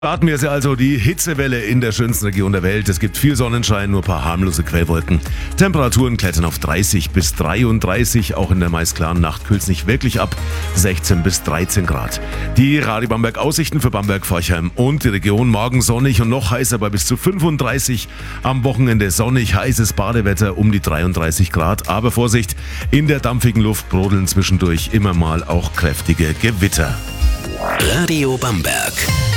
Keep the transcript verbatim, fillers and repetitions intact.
Starten wir sie also, die Hitzewelle in der schönsten Region der Welt. Es gibt viel Sonnenschein, nur ein paar harmlose Quellwolken. Temperaturen klettern auf dreißig bis dreiunddreißig. Auch in der meist klaren Nacht kühlt es nicht wirklich ab. sechzehn bis dreizehn Grad. Die Radio Bamberg Aussichten für Bamberg, Forchheim und die Region. Morgen sonnig und noch heißer bei bis zu fünfunddreißig. Am Wochenende sonnig, heißes Badewetter um die dreiunddreißig Grad. Aber Vorsicht, in der dampfigen Luft brodeln zwischendurch immer mal auch kräftige Gewitter. Radio Bamberg.